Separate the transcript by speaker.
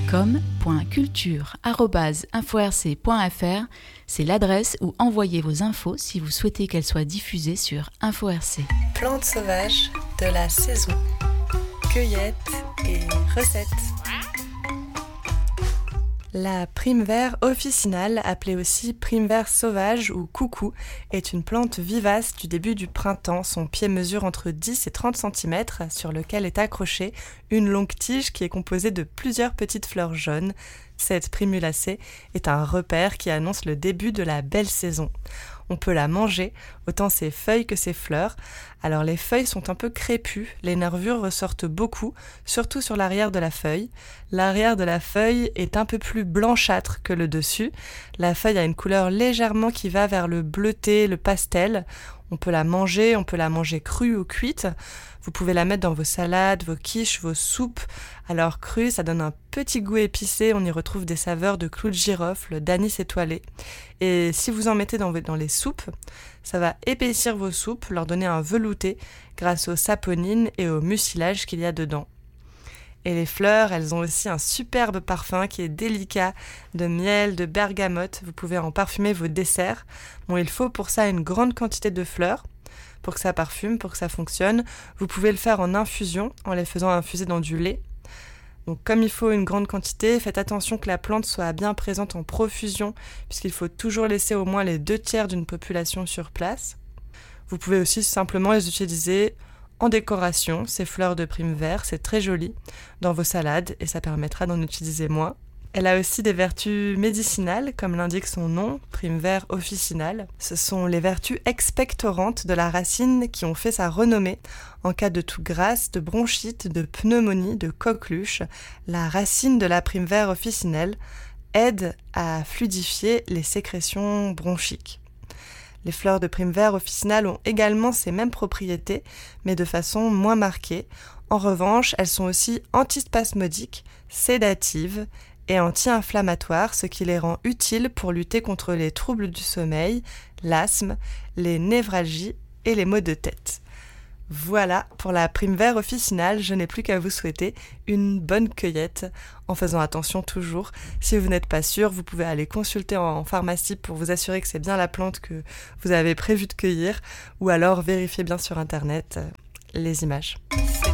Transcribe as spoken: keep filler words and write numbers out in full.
Speaker 1: com point culture arobase info r c point f r, c'est l'adresse où envoyer vos infos si vous souhaitez qu'elles soient diffusées sur Info R C.
Speaker 2: Plantes sauvages de la saison. Cueillette et recettes. La prime vert officinale, appelée aussi prime vert sauvage ou coucou, est une plante vivace du début du printemps. Son pied mesure entre dix et trente centimètres, sur lequel est accrochée une longue tige qui est composée de plusieurs petites fleurs jaunes. Cette primulacée est un repère qui annonce le début de la belle saison. On peut la manger, autant ses feuilles que ses fleurs. Alors les feuilles sont un peu crépues, les nervures ressortent beaucoup, surtout sur l'arrière de la feuille. L'arrière de la feuille est un peu plus blanchâtre que le dessus. La feuille a une couleur légèrement qui va vers le bleuté, le pastel. On peut la manger, on peut la manger crue ou cuite. Vous pouvez la mettre dans vos salades, vos quiches, vos soupes. Alors crue, ça donne un petit goût épicé, on y retrouve des saveurs de clous de girofle, d'anis étoilé. Et si vous en mettez dans, dans les soupes, ça va épaissir vos soupes, leur donner un velouté grâce aux saponines et au mucilage qu'il y a dedans. Et les fleurs, elles ont aussi un superbe parfum qui est délicat, de miel, de bergamote. Vous pouvez en parfumer vos desserts. Bon, il faut pour ça une grande quantité de fleurs pour que ça parfume, pour que ça fonctionne. Vous pouvez le faire en infusion, en les faisant infuser dans du lait. Donc comme il faut une grande quantité, faites attention que la plante soit bien présente en profusion, puisqu'il faut toujours laisser au moins les deux tiers d'une population sur place. Vous pouvez aussi simplement les utiliser en décoration, ces fleurs de prime vert, c'est très joli, dans vos salades, et ça permettra d'en utiliser moins. Elle a aussi des vertus médicinales, comme l'indique son nom, prime vert officinale. Ce sont les vertus expectorantes de la racine qui ont fait sa renommée. En cas de toux grasse, de bronchite, de pneumonie, de coqueluche, la racine de la prime vert officinale aide à fluidifier les sécrétions bronchiques. Les fleurs de prime vert officinale ont également ces mêmes propriétés, mais de façon moins marquée. En revanche, elles sont aussi antispasmodiques, sédatives et anti-inflammatoires, ce qui les rend utiles pour lutter contre les troubles du sommeil, l'asthme, les névralgies et les maux de tête. Voilà pour la prime vert officinale, je n'ai plus qu'à vous souhaiter une bonne cueillette, en faisant attention toujours. Si vous n'êtes pas sûr, vous pouvez aller consulter en pharmacie pour vous assurer que c'est bien la plante que vous avez prévu de cueillir, ou alors vérifiez bien sur internet les images.